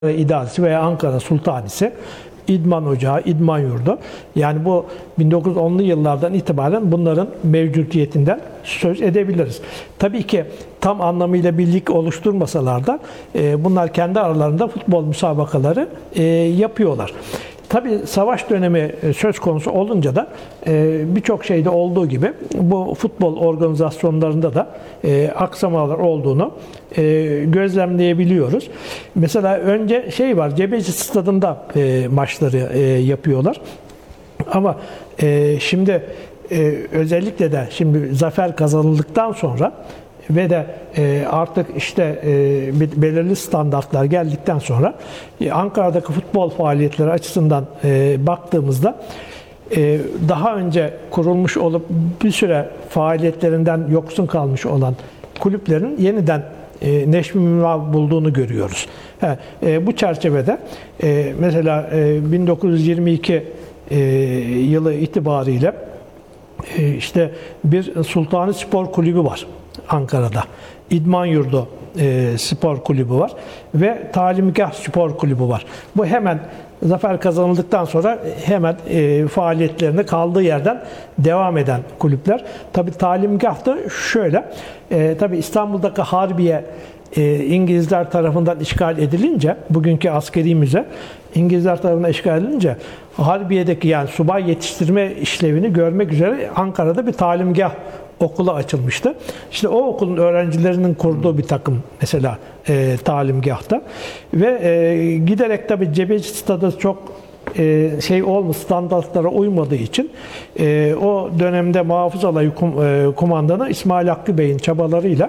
İdaresi veya Ankara Sultanisi, İdman Ocağı, İdman Yurdu. Yani bu 1910'lu yıllardan itibaren bunların mevcudiyetinden söz edebiliriz. Tabii ki tam anlamıyla birlik oluşturmasalar da bunlar kendi aralarında futbol müsabakaları yapıyorlar. Tabii savaş dönemi söz konusu olunca da birçok şeyde olduğu gibi bu futbol organizasyonlarında da aksamalar olduğunu gözlemleyebiliyoruz. Mesela önce var, Cebeci Stadı'nda maçları yapıyorlar. Ama şimdi özellikle de şimdi zafer kazanıldıktan sonra ve de artık işte belirli standartlar geldikten sonra Ankara'daki futbol faaliyetleri açısından baktığımızda daha önce kurulmuş olup bir süre faaliyetlerinden yoksun kalmış olan kulüplerin yeniden neşvi bulduğunu görüyoruz. Bu çerçevede mesela 1922 yılı itibariyle işte bir Sultani Spor Kulübü var Ankara'da. İdman Yurdu Spor Kulübü var ve Talimgah Spor Kulübü var. Bu hemen zafer kazanıldıktan sonra hemen faaliyetlerine kaldığı yerden devam eden kulüpler. Tabii Talimgah da şöyle, tabii İstanbul'daki Harbiye İngilizler tarafından işgal edilince, bugünkü askeri müze İngilizler tarafından işgal edilince Harbiye'deki yani subay yetiştirme işlevini görmek üzere Ankara'da bir talimgah okulu açılmıştı. İşte o okulun öğrencilerinin kurduğu bir takım mesela talimgahta ve giderek tabii Cebeci Stadı çok standartlara uymadığı için o dönemde Muhafız Alayı Kumandanı İsmail Hakkı Bey'in çabalarıyla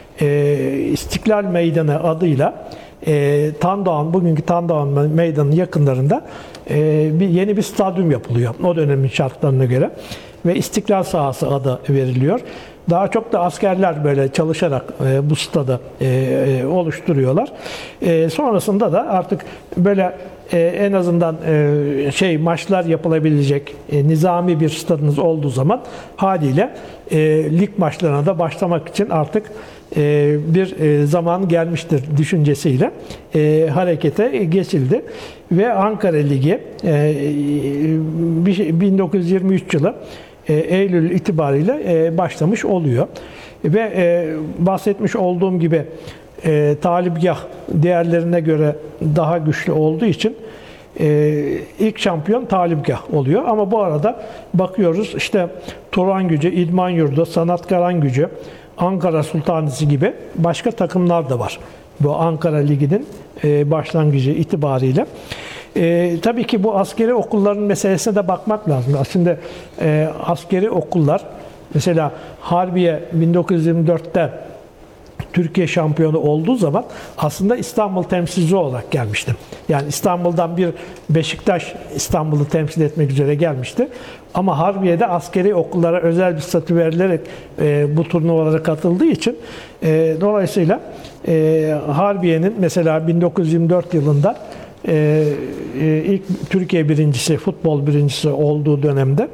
İstiklal Meydanı adıyla Tandoğan, bugünkü Tandoğan Meydanı'nın yakınlarında yeni bir stadyum yapılıyor o dönemin şartlarına göre ve İstiklal Sahası adı veriliyor. Daha çok da askerler böyle çalışarak bu stadı oluşturuyorlar. Sonrasında da artık böyle en azından maçlar yapılabilecek nizami bir stadınız olduğu zaman haliyle lig maçlarına da başlamak için artık bir zaman gelmiştir düşüncesiyle harekete geçildi ve Ankara Ligi 1923 yılı Eylül itibariyle başlamış oluyor. Ve bahsetmiş olduğum gibi talimgah diğerlerine göre daha güçlü olduğu için ilk şampiyon talimgah oluyor. Ama bu arada bakıyoruz işte Turancüce, İdman Yurdu, Sanatkarancüce, Ankara Sultanisi gibi başka takımlar da var. Bu Ankara Ligi'nin başlangıcı itibariyle. Tabii ki bu askeri okulların meselesine de bakmak lazım. Aslında askeri okullar, mesela Harbiye 1924'te Türkiye şampiyonu olduğu zaman aslında İstanbul temsilcisi olarak gelmişti. Yani İstanbul'dan bir Beşiktaş İstanbul'u temsil etmek üzere gelmişti. Ama Harbiye'de askeri okullara özel bir statü verilerek bu turnuvalara katıldığı için dolayısıyla Harbiye'nin mesela 1924 yılında ilk Türkiye birincisi, futbol birincisi olduğu dönemde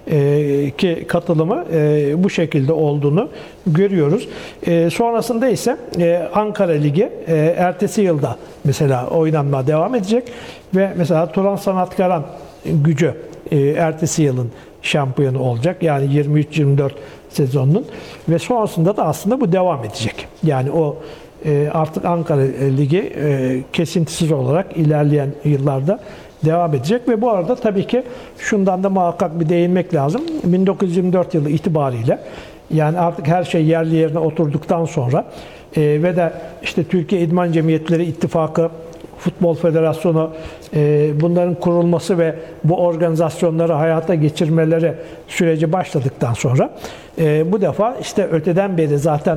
ki katılımı bu şekilde olduğunu görüyoruz. Sonrasında ise Ankara Ligi ertesi yılda mesela oynanmaya devam edecek ve mesela Turan Sanatkaran Gücü ertesi yılın şampiyonu olacak. Yani 23-24 sezonunun ve sonrasında da aslında bu devam edecek. Yani o artık Ankara Ligi kesintisiz olarak ilerleyen yıllarda devam edecek ve bu arada tabii ki şundan da muhakkak bir değinmek lazım. 1924 yılı itibariyle yani artık her şey yerli yerine oturduktan sonra ve de işte Türkiye İdman Cemiyetleri İttifakı, Futbol Federasyonu bunların kurulması ve bu organizasyonları hayata geçirmeleri süreci başladıktan sonra bu defa işte öteden beri zaten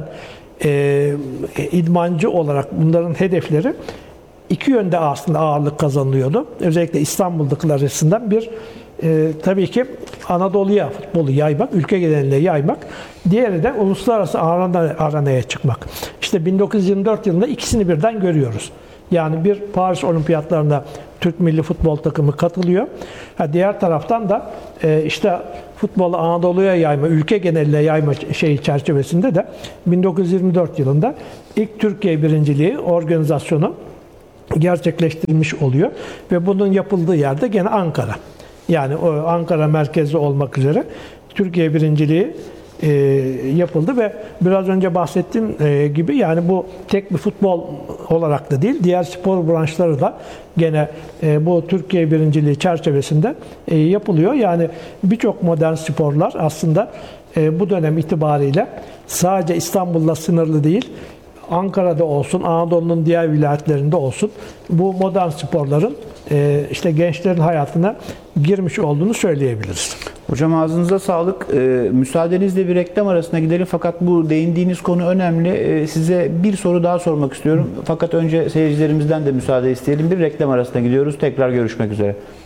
idmancı olarak bunların hedefleri iki yönde aslında ağırlık kazanılıyordu. Özellikle İstanbul'dakiler açısından bir tabii ki Anadolu'ya futbolu yaymak, ülke geneline yaymak. Diğeri de uluslararası arenaya çıkmak. İşte 1924 yılında ikisini birden görüyoruz. Yani bir Paris Olimpiyatlarına Türk milli futbol takımı katılıyor. Diğer taraftan da işte futbolu Anadolu'ya yayma, ülke geneline yayma çerçevesinde de 1924 yılında ilk Türkiye birinciliği organizasyonu gerçekleştirilmiş oluyor. Ve bunun yapıldığı yerde gene Ankara. Yani o Ankara merkezli olmak üzere Türkiye birinciliği yapıldı ve biraz önce bahsettiğim gibi yani bu tek bir futbol olarak da değil, diğer spor branşları da gene bu Türkiye birinciliği çerçevesinde yapılıyor. Yani birçok modern sporlar aslında bu dönem itibariyle sadece İstanbul'la sınırlı değil, Ankara'da olsun, Anadolu'nun diğer vilayetlerinde olsun bu modern sporların işte gençlerin hayatına girmiş olduğunu söyleyebiliriz. Hocam ağzınıza sağlık. Müsaadenizle bir reklam arasına gidelim. Fakat bu değindiğiniz konu önemli. Size bir soru daha sormak istiyorum. Fakat önce seyircilerimizden de müsaade isteyelim. Bir reklam arasına gidiyoruz. Tekrar görüşmek üzere.